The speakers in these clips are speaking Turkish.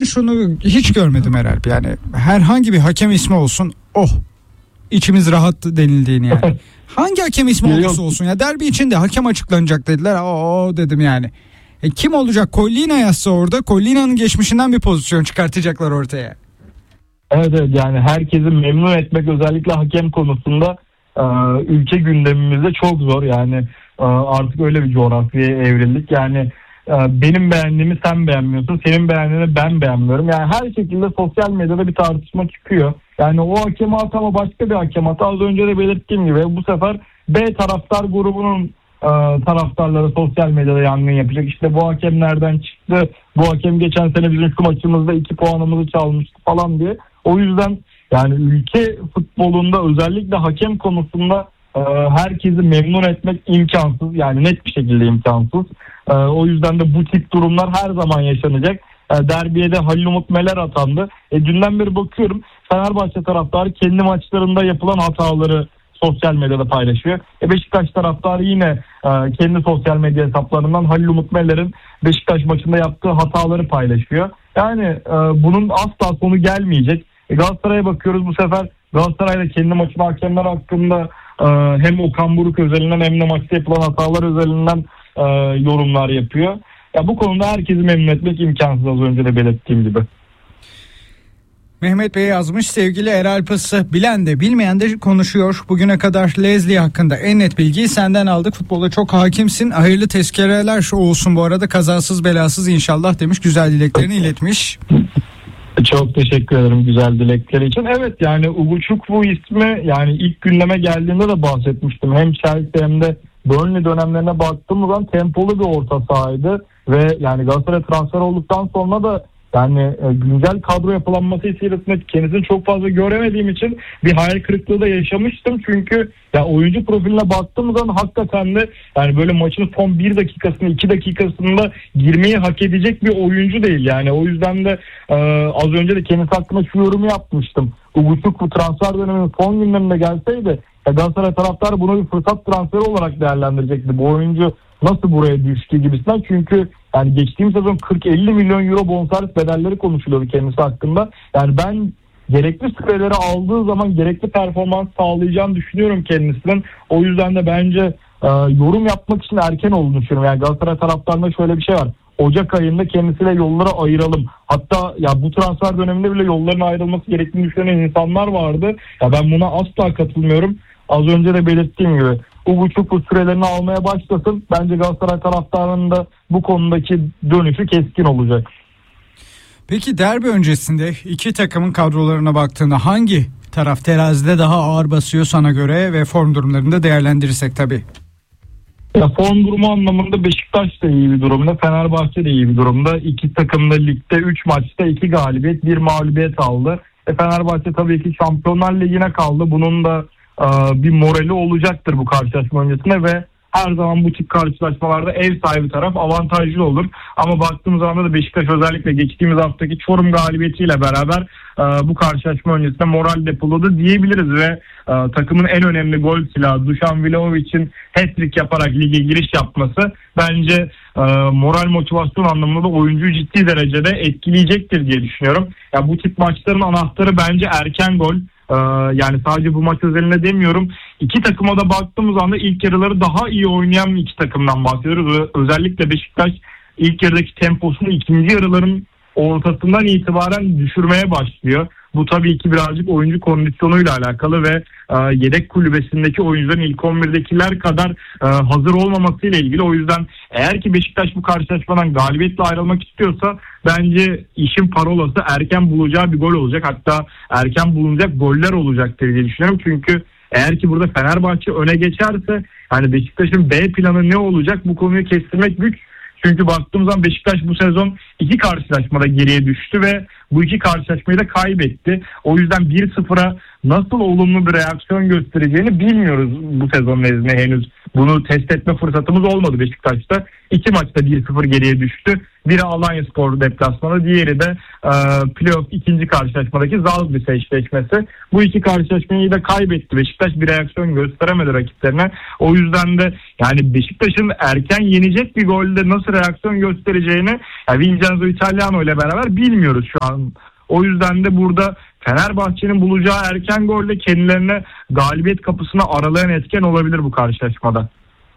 şunu hiç görmedim herhalde. Yani herhangi bir hakem ismi olsun, içimiz rahat denildiğini yani. Hangi hakem ismi olursa olsun ya, derbi için de hakem açıklanacak dediler. Dedim yani. Kim olacak? Collina yazsa orada, Collina'nın geçmişinden bir pozisyon çıkartacaklar ortaya. Evet, yani herkesi memnun etmek özellikle hakem konusunda ülke gündemimizde çok zor. Yani artık öyle bir coğrafyaya evrildik. Yani benim beğendiğimi sen beğenmiyorsun, senin beğendiğini ben beğenmiyorum. Yani her şekilde sosyal medyada bir tartışma çıkıyor. Yani o hakemi at ama başka bir hakem at. Az önce de belirttiğim gibi bu sefer B taraftar grubunun taraftarları sosyal medyada yangın yapacak. İşte bu hakem nereden çıktı? Bu hakem geçen sene bizim şu maçımızda 2 puanımızı çalmıştı falan diye. O yüzden yani ülke futbolunda özellikle hakem konusunda herkesi memnun etmek imkansız. Yani net bir şekilde imkansız. O yüzden de bu tip durumlar her zaman yaşanacak. Derbiye de Halil Umut Meler atandı. Dünden beri bakıyorum, Fenerbahçe taraftarı kendi maçlarında yapılan hataları sosyal medyada paylaşıyor. Beşiktaş taraftarı yine kendi sosyal medya hesaplarından Halil Umut Meler'in Beşiktaş maçında yaptığı hataları paylaşıyor. Yani bunun asla sonu gelmeyecek. Galatasaray'a bakıyoruz, bu sefer Galatasaray'da kendi maçında hakemler hakkında hem Okan Buruk özelinden hem de maçta yapılan hatalar özelinden yorumlar yapıyor. Ya bu konuda herkesi memnun etmek imkansız, az önce de belirttiğim gibi. Mehmet Bey yazmış, sevgili Erol Pası, bilen de bilmeyen de konuşuyor. Bugüne kadar Leslie hakkında en net bilgiyi senden aldık. Futbolda çok hakimsin. Hayırlı tezkereler olsun bu arada, kazasız belasız inşallah demiş. Güzel dileklerini iletmiş. Çok teşekkür ederim güzel dilekleri için. Evet, yani Ugochukwu ismi yani ilk gündeme geldiğinde de bahsetmiştim. Hem Chelsea hem de Burnley dönemlerine baktığımız zaman tempolu bir orta sahaydı. Ve yani Galatasaray transfer olduktan sonra da yani güncel kadro yapılanması içerisinde kendisini çok fazla göremediğim için bir hayal kırıklığı da yaşamıştım. Çünkü ya oyuncu profiline baktığımız zaman hakikaten de yani böyle maçın son 1 dakikasında 2 dakikasında girmeyi hak edecek bir oyuncu değil. Yani o yüzden de az önce de kendisi hakkında şu yorumu yapmıştım. Ugochukwu transfer döneminin son günlerinde gelseydi Galatasaray taraftarı bunu bir fırsat transferi olarak değerlendirecekti. Bu oyuncu nasıl buraya düştü gibisinden. Çünkü yani geçtiğimiz sezon 40-50 milyon euro bonservis bedelleri konuşuluyordu kendisi hakkında. Yani ben gerekli süreleri aldığı zaman gerekli performans sağlayacağını düşünüyorum kendisinin. O yüzden de bence yorum yapmak için erken olduğunu düşünüyorum. Yani Galatasaray taraftarında şöyle bir şey var. Ocak ayında kendisiyle yolları ayıralım. Hatta ya bu transfer döneminde bile yolların ayrılması gerektiğini düşünen insanlar vardı. Ya ben buna asla katılmıyorum. Az önce de belirttiğim gibi Ugochukwu sürelerini almaya başlasın. Bence Galatasaray taraftarının da bu konudaki dönüşü keskin olacak. Peki derbi öncesinde iki takımın kadrolarına baktığında hangi taraf terazide daha ağır basıyor sana göre ve form durumlarını da değerlendirirsek tabii? Ya form durumu anlamında Beşiktaş da iyi bir durumda, Fenerbahçe de iyi bir durumda. İki takım da ligde 3 maçta 2 galibiyet 1 mağlubiyet aldı. Fenerbahçe tabii ki Şampiyonlar Ligi'ne kaldı. Bunun da bir morali olacaktır bu karşılaşma öncesinde ve her zaman bu tip karşılaşmalarda ev sahibi taraf avantajlı olur. Ama baktığımız zaman da Beşiktaş özellikle geçtiğimiz haftaki Çorum galibiyetiyle beraber bu karşılaşma öncesinde moral depoladı diyebiliriz ve takımın en önemli gol silahı Dušan Vlahovic'in hat-trick yaparak lige giriş yapması bence moral motivasyon anlamında da oyuncuyu ciddi derecede etkileyecektir diye düşünüyorum. Ya bu tip maçların anahtarı bence erken gol. Yani sadece bu maç özelinde demiyorum. İki takıma da baktığımız anda ilk yarıları daha iyi oynayan iki takımdan bahsediyoruz. Özellikle Beşiktaş ilk yarıdaki temposunu ikinci yarıların ortasından itibaren düşürmeye başlıyor. Bu tabii ki birazcık oyuncu kondisyonuyla alakalı ve yedek kulübesindeki oyuncuların ilk 11'dekiler kadar hazır olmamasıyla ilgili. O yüzden eğer ki Beşiktaş bu karşılaşmadan galibiyetle ayrılmak istiyorsa bence işin parolası erken bulacağı bir gol olacak. Hatta erken bulunacak goller olacaktır diye düşünüyorum. Çünkü eğer ki burada Fenerbahçe öne geçerse hani Beşiktaş'ın B planı ne olacak bu konuyu kestirmek güç. Çünkü baktığımız zaman Beşiktaş bu sezon 2 karşılaşmada geriye düştü ve bu 2 karşılaşmayı da kaybetti. O yüzden 1-0'a nasıl olumlu bir reaksiyon göstereceğini bilmiyoruz bu sezon nezdinde henüz. Bunu test etme fırsatımız olmadı Beşiktaş'ta. 2 maçta 1-0 geriye düştü. Biri Alanyaspor deplasmanı, diğeri de playoff ikinci karşılaşmadaki Zalgiris eşleşmesi. Bu iki karşılaşmayı da kaybetti. Beşiktaş bir reaksiyon gösteremedi rakiplerine. O yüzden de yani Beşiktaş'ın erken yenecek bir golde nasıl reaksiyon göstereceğini Vincenzo Italiano ile beraber bilmiyoruz şu an. O yüzden de burada Fenerbahçe'nin bulacağı erken golle kendilerine galibiyet kapısını aralayan etken olabilir bu karşılaşmada.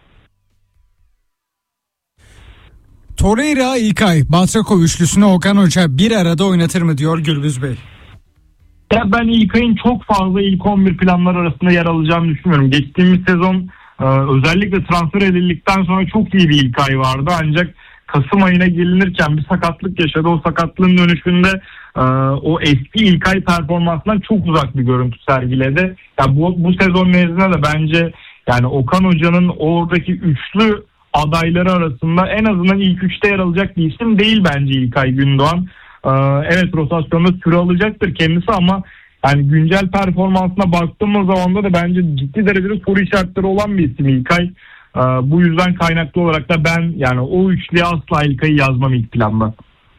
Torreira, İlkay, Batrako üçlüsünü Okan Hoca bir arada oynatır mı diyor Gürbüz Bey. Ya ben İlkay'ın çok fazla ilk 11 planlar arasında yer alacağını düşünmüyorum. Geçtiğimiz sezon özellikle transfer edildikten sonra çok iyi bir İlkay vardı. Ancak Kasım ayına gelinirken bir sakatlık yaşadı. O sakatlığın dönüşünde o eski İlkay performansından çok uzak bir görüntü sergiledi. Ya bu sezon nezdinde de bence yani Okan Hoca'nın oradaki üçlü adayları arasında en azından ilk üçte yer alacak bir isim değil bence İlkay Gündoğan. Evet, rotasyonda süre alacaktır kendisi ama yani güncel performansına baktığımız zaman da bence ciddi derecede soru işaretleri olan bir isim İlkay. Bu yüzden kaynaklı olarak da ben yani o üçlüye asla İlkay'ı yazmam ilk planda.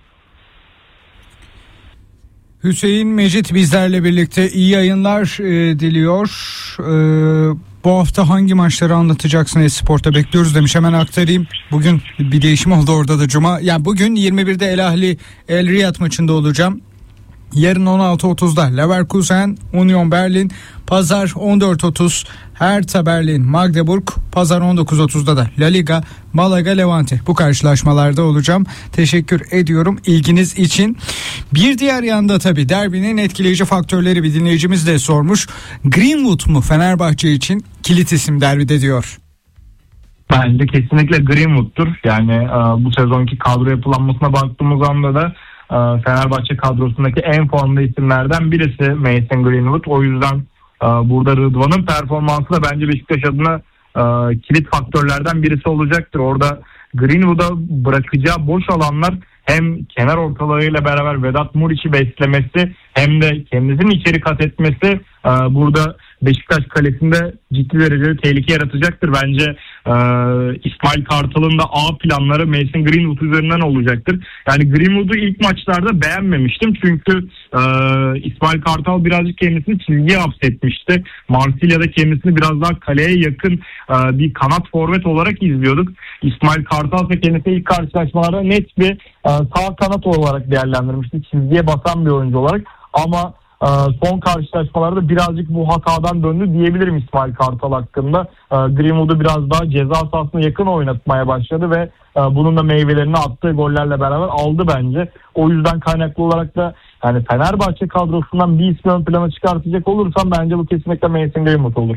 Hüseyin Mecit bizlerle birlikte iyi yayınlar diliyor. Bu hafta hangi maçları anlatacaksın Espor'ta bekliyoruz demiş. Hemen aktarayım. Bugün bir değişim oldu orada da Cuma. Yani bugün 21'de El Ahli El Riyad maçında olacağım. Yarın 16.30'da Leverkusen, Union Berlin, Pazar 14.30 Hertha Berlin, Magdeburg, Pazar 19.30'da da La Liga, Malaga, Levante. Bu karşılaşmalarda olacağım. Teşekkür ediyorum ilginiz için. Bir diğer yanda tabii derbinin etkileyici faktörleri bir dinleyicimiz de sormuş. Greenwood mu Fenerbahçe için kilit isim derbide diyor. Bence kesinlikle Greenwood'tur. Yani bu sezonki kadro yapılanmasına baktığımız anda da Fenerbahçe kadrosundaki en formda isimlerden birisi Mason Greenwood. O yüzden burada Rıdvan'ın performansı da bence Beşiktaş adına kilit faktörlerden birisi olacaktır. Orada Greenwood'a bırakacağı boş alanlar hem kenar ortalarıyla beraber Vedat Muriç'i beslemesi hem de kendisinin içeri kat etmesi burada Beşiktaş kalesinde ciddi derecede tehlike yaratacaktır. Bence İsmail Kartal'ın da A planları Mason Greenwood üzerinden olacaktır. Yani Greenwood'u ilk maçlarda beğenmemiştim. Çünkü İsmail Kartal birazcık kendisini çizgiye hapsetmişti. Marsilya'da kendisini biraz daha kaleye yakın bir kanat forvet olarak izliyorduk. İsmail Kartal ise kendisini ilk karşılaşmalarda net bir sağ kanat olarak değerlendirmişti. Çizgiye basan bir oyuncu olarak. Ama son karşılaşmalarda birazcık bu hatadan döndü diyebilirim İsmail Kartal hakkında. Greenwood'u biraz daha ceza sahasına yakın oynatmaya başladı ve bunun da meyvelerini attığı gollerle beraber aldı bence. O yüzden kaynaklı olarak da yani Fenerbahçe kadrosundan bir ismi ön plana çıkartacak olursam bence bu kesinlikle Mason Greenwood olur.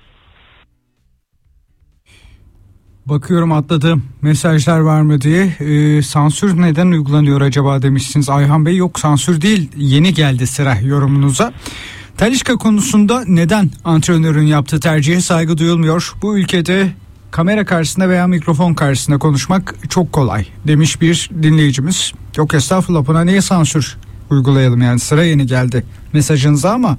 Bakıyorum atladığım mesajlar var mı diye. Sansür neden uygulanıyor acaba demişsiniz Ayhan Bey. Yok, sansür değil, yeni geldi sıra yorumunuza. Talisca konusunda neden antrenörün yaptığı tercihe saygı duyulmuyor? Bu ülkede kamera karşısında veya mikrofon karşısında konuşmak çok kolay demiş bir dinleyicimiz. Yok estağfurullah, buna niye sansür uygulayalım, yani sıra yeni geldi mesajınıza. Ama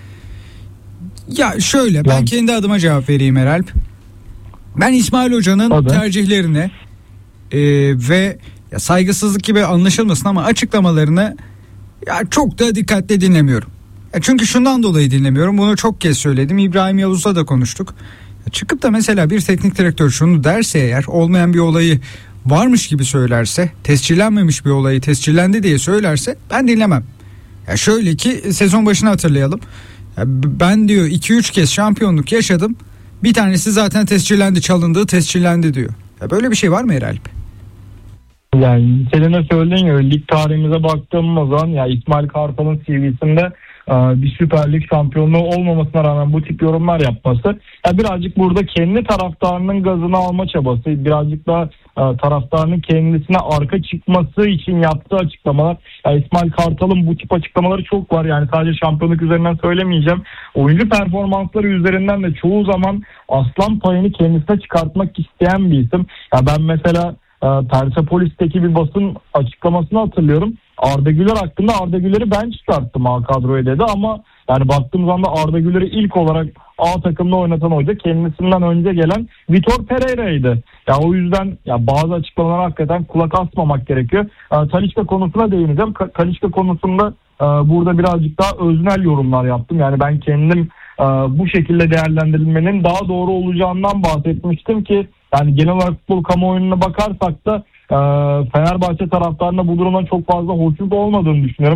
ya şöyle, ben kendi adıma cevap vereyim Eralp. Ben İsmail Hoca'nın tercihlerine ve ya saygısızlık gibi anlaşılmasın ama açıklamalarını ya çok da dikkatli dinlemiyorum. Çünkü şundan dolayı dinlemiyorum. Bunu çok kez söyledim. İbrahim Yavuz'la da konuştuk. Çıkıp da mesela bir teknik direktör şunu derse eğer, olmayan bir olayı varmış gibi söylerse, tescillenmemiş bir olayı tescillendi diye söylerse ben dinlemem. Ya şöyle ki sezon başını hatırlayalım. Ya ben diyor 2-3 kez şampiyonluk yaşadım. Bir tanesi zaten tescillendi, çalındığı tescillendi diyor. Ya böyle bir şey var mı Eralp? Yani senin de söylediğin gibi lig tarihimize baktığımız zaman ya İsmail Kartal'ın CV'sinde bir Süper Lig şampiyonluğu olmamasına rağmen bu tip yorumlar yapması ya birazcık burada kendi taraftarının gazını alma çabası, birazcık daha taraftarının kendisine arka çıkması için yaptığı açıklamalar. Yani İsmail Kartal'ın bu tip açıklamaları çok var. Yani sadece şampiyonluk üzerinden söylemeyeceğim. Oyuncu performansları üzerinden de çoğu zaman aslan payını kendisine çıkartmak isteyen bir isim. Ya ben mesela Persepolis'teki bir basın açıklamasını hatırlıyorum. Arda Güler hakkında Arda Güler'i ben çıkarttım A kadroya dedi ama yani baktığım zaman da Arda Güler'i ilk olarak A takımda oynatan hoca kendisinden önce gelen Vitor Pereira'ydı. Ya o yüzden ya bazı açıklamalara hakikaten kulak asmamak gerekiyor. Talisca konusuna değineceğim. Talisca konusunda burada birazcık daha öznel yorumlar yaptım. Yani ben kendim bu şekilde değerlendirilmenin daha doğru olacağından bahsetmiştim ki yani genel olarak futbol kamuoyuna bakarsak da Fenerbahçe taraftarına bu durumdan çok fazla hoşnut olmadığını düşünüyorum.